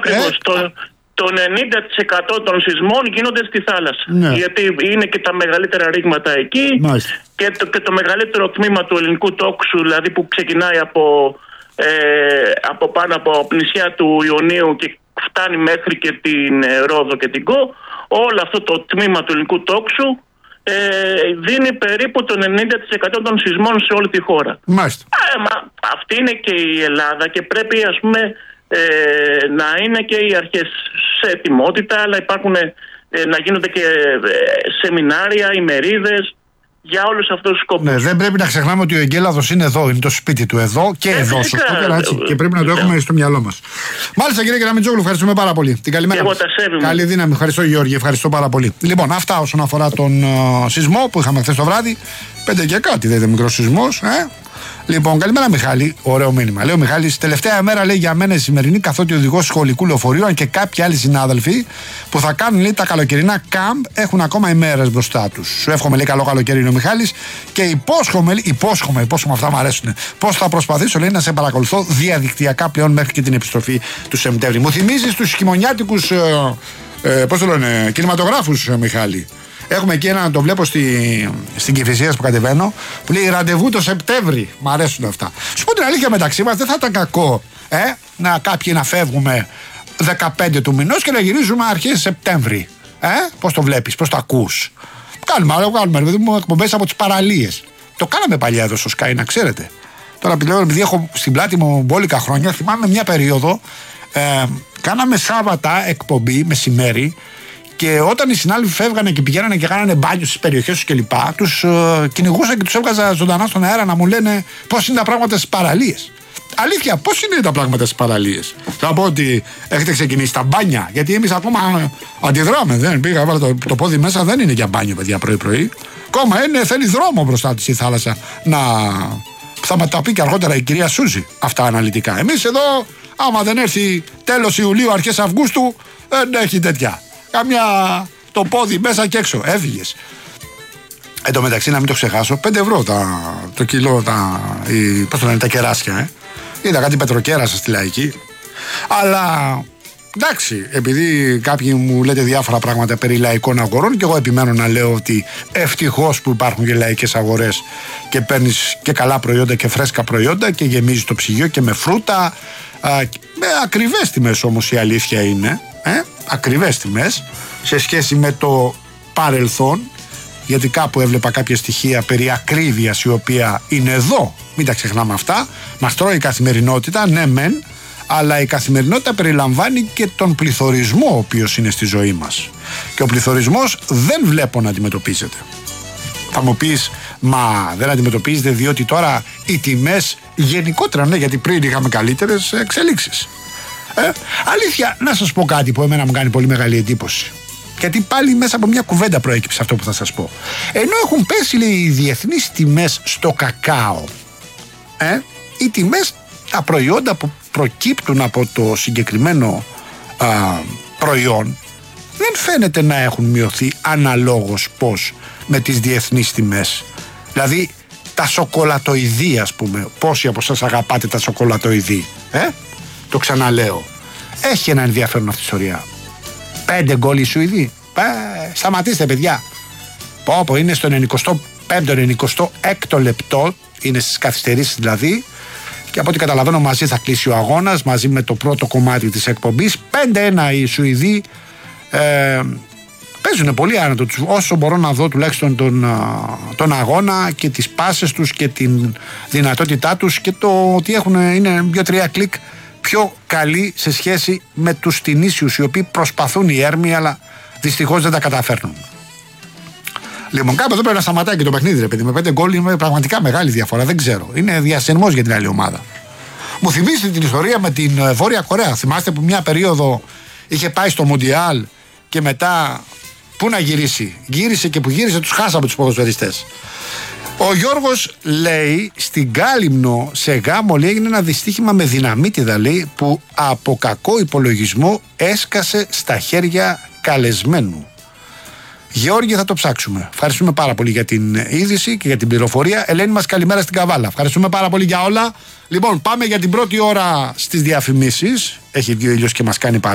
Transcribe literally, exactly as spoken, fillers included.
Ακριβώς. Ε? Το, το ενενήντα τοις εκατό των σεισμών γίνονται στη θάλασσα. Ναι. Γιατί είναι και τα μεγαλύτερα ρήγματα εκεί και το, και το μεγαλύτερο τμήμα του ελληνικού τόξου, δηλαδή που ξεκινάει από, ε, από πάνω από νησιά του Ιωνίου και φτάνει μέχρι και την Ρόδο και την Κο, όλο αυτό το τμήμα του ελληνικού τόξου ε, δίνει περίπου το ενενήντα τοις εκατό των σεισμών σε όλη τη χώρα. Μάλιστα. Ε, μα, αυτή είναι και η Ελλάδα και πρέπει, ας πούμε, ε, να είναι και οι αρχές σε ετοιμότητα, αλλά υπάρχουν, ε, να γίνονται και ε, σεμινάρια, ημερίδες για όλους αυτούς τους σκοπούς. Ναι, δεν πρέπει να ξεχνάμε ότι ο Εγκέλαδος είναι εδώ, είναι το σπίτι του εδώ και ε, εδώ. Σωστό, και, και πρέπει να το έχουμε στο μυαλό μας. Μάλιστα, κύριε Κεραμιτζόγλου, ευχαριστούμε πάρα πολύ. Την καλημέρα μας. Καλή δύναμη. Ευχαριστώ, Γιώργη, ευχαριστώ πάρα πολύ. Λοιπόν, αυτά όσον αφορά τον uh, σεισμό που είχαμε χθες το βράδυ. Πέντε και κάτι, δεν ήταν μικρός σεισμός. Ε? Λοιπόν, καλημέρα Μιχάλη. Ωραίο μήνυμα. Λέει ο Μιχάλης, τελευταία μέρα λέει για μένα η σημερινή, καθότι οδηγός σχολικού λεωφορείου, αν και κάποιοι άλλοι συνάδελφοι που θα κάνουν λέει, τα καλοκαιρινά κάμπ έχουν ακόμα ημέρες μπροστά τους. Σου εύχομαι λέει καλό καλοκαίρι είναι ο Μιχάλης και υπόσχομαι, υπόσχομαι, υπόσχομαι αυτά μου αρέσουν. Πώς θα προσπαθήσω λέει να σε παρακολουθώ διαδικτυακά πλέον μέχρι και την επιστροφή του Σεπτέμβρη. Μου θυμίζεις τους χειμωνιάτικους ε, ε, πώς το λένε, κινηματογράφους, ε, Μιχάλη. Έχουμε εκεί ένα, το βλέπω στη, στην Κηφισίας που κατεβαίνω, που λέει ραντεβού το Σεπτέμβρη. Μ' αρέσουν αυτά. Σου πω την αλήθεια μεταξύ μας, δεν θα ήταν κακό ε, να κάποιοι να φεύγουμε δεκαπέντε του μηνός και να γυρίζουμε αρχές Σεπτέμβρη. Ε, πώς το βλέπεις, πώς το ακούς. Κάνουμε, άλλο κάνουμε, δηλαδή μου εκπομπές από τις παραλίες. Το κάναμε παλιά εδώ στο Sky, να ξέρετε. Τώρα πλέον, επειδή έχω στην πλάτη μου μπόλικα χρόνια, θυμάμαι μια περίοδο, ε, κάναμε Σάββατα εκπομπή μεσημέρι. Και όταν οι συνάδελφοι φεύγανε και πηγαίνανε και κάνανε μπάνιο στις περιοχές τους κλπ., τους uh, κυνηγούσα και τους έβγαζα ζωντανά στον αέρα να μου λένε πώς είναι τα πράγματα στις παραλίες. Αλήθεια, πώς είναι τα πράγματα στις παραλίες. Θα πω ότι έχετε ξεκινήσει τα μπάνια, γιατί εμείς ακόμα αντιδράμε. Δεν πήγα, έβαλα το, το πόδι μέσα, δεν είναι για μπάνιο, παιδιά, πρωί-πρωί. Ακόμα είναι, θέλει δρόμο μπροστά της η θάλασσα. Να. Θα με τα πει και αργότερα η κυρία Σούζη αυτά αναλυτικά. Εμείς εδώ, άμα δεν έρθει τέλος Ιουλίου, αρχές Αυγούστου, δεν έχει τέτοια. Καμιά το πόδι μέσα και έξω. Έφυγες. Εν τω μεταξύ, να μην το ξεχάσω, πέντε ευρώ τα, το κιλό, τα, η, πώς το λένε, τα κεράσια. Ε. Είδα κάτι πετροκέρασα στη Λαϊκή. Αλλά εντάξει, επειδή κάποιοι μου λέτε διάφορα πράγματα περί λαϊκών αγορών, και εγώ επιμένω να λέω ότι ευτυχώς που υπάρχουν και λαϊκές αγορές και παίρνεις και καλά προϊόντα και φρέσκα προϊόντα και γεμίζεις το ψυγείο και με φρούτα. Α, με ακριβές τιμές όμως η αλήθεια είναι. Ε, ακριβές τιμές σε σχέση με το παρελθόν, γιατί κάπου έβλεπα κάποια στοιχεία περί ακρίβειας η οποία είναι εδώ, μην τα ξεχνάμε αυτά, μας τρώει η καθημερινότητα, ναι μεν, αλλά η καθημερινότητα περιλαμβάνει και τον πληθωρισμό ο οποίος είναι στη ζωή μας και ο πληθωρισμός δεν βλέπω να αντιμετωπίζεται. Θα μου πεις, μα δεν αντιμετωπίζεται διότι τώρα οι τιμές γενικότερα, ναι, γιατί πριν είχαμε καλύτερες εξελίξεις. Ε, αλήθεια, να σας πω κάτι που εμένα μου κάνει πολύ μεγάλη εντύπωση. Γιατί πάλι μέσα από μια κουβέντα προέκυψε αυτό που θα σας πω. Ενώ έχουν πέσει λέει, οι διεθνείς τιμές στο κακάο, ε, οι τιμές, τα προϊόντα που προκύπτουν από το συγκεκριμένο α, προϊόν δεν φαίνεται να έχουν μειωθεί αναλόγως πως με τις διεθνείς τιμές. Δηλαδή τα σοκολατοειδή, ας πούμε, πόσοι από εσάς αγαπάτε τα σοκολατοειδή, ε? Το ξαναλέω. Έχει ένα ενδιαφέρον αυτή η ιστορία. Πέντε γκολ οι Σουηδοί. Ε, σταματήστε, παιδιά. Πω, πω, είναι στο ενενηκοστό πέμπτο ενενηκοστό έκτο λεπτό. Είναι στις καθυστερήσεις δηλαδή. Και από ό,τι καταλαβαίνω, μαζί θα κλείσει ο αγώνας, μαζί με το πρώτο κομμάτι της εκπομπής. πέντε ένα οι Σουηδοί. Ε, παίζουν πολύ άνετο τους, όσο μπορώ να δω τουλάχιστον τον, τον αγώνα και τις πάσες τους και την δυνατότητά τους και το ότι έχουν, είναι δύο-τρία κλικ πιο καλοί σε σχέση με τους Τινήσιους, οι οποίοι προσπαθούν οι έρμοι αλλά δυστυχώς δεν τα καταφέρνουν. Λοιπόν, κάπου εδώ πρέπει να σταματάει και το παιχνίδι, ρε παιδί. Με πέντε γκολ είναι πραγματικά μεγάλη διαφορά. Δεν ξέρω. Είναι διασυνμός για την άλλη ομάδα. Μου θυμίζετε την ιστορία με την Βόρεια Κορέα. Θυμάστε που μια περίοδο είχε πάει στο Μουντιάλ και μετά πού να γυρίσει. Γύρισε και που γύρισε τους χάσαμε τους ποδοσφαιριστές. Ο Γιώργος λέει στην Κάλυμνο σε γάμο λέει έγινε ένα δυστύχημα με δυναμίτιδα λέει που από κακό υπολογισμό έσκασε στα χέρια καλεσμένου. Γεώργη, θα το ψάξουμε. Ευχαριστούμε πάρα πολύ για την είδηση και για την πληροφορία. Ελένη μας, καλημέρα στην Καβάλα. Ευχαριστούμε πάρα πολύ για όλα. Λοιπόν, πάμε για την πρώτη ώρα στις διαφημίσεις. Έχει βγει ο ήλιος και μας κάνει παρέα.